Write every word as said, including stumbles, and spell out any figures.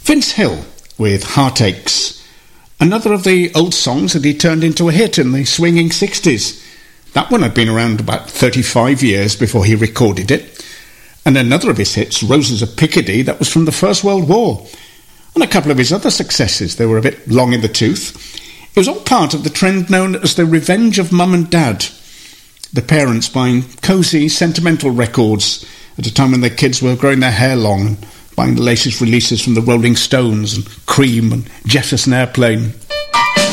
Vince Hill with Heartaches, another of the old songs that he turned into a hit in the swinging sixties. That one had been around about thirty-five years before he recorded it. And another of his hits, Roses of Picardy, that was from the First World War. And a couple of his other successes, they were a bit long in the tooth. It was all part of the trend known as the revenge of mum and dad. The parents buying cosy, sentimental records at a time when their kids were growing their hair long, buying the latest releases from the Rolling Stones and Cream and Jefferson Airplane.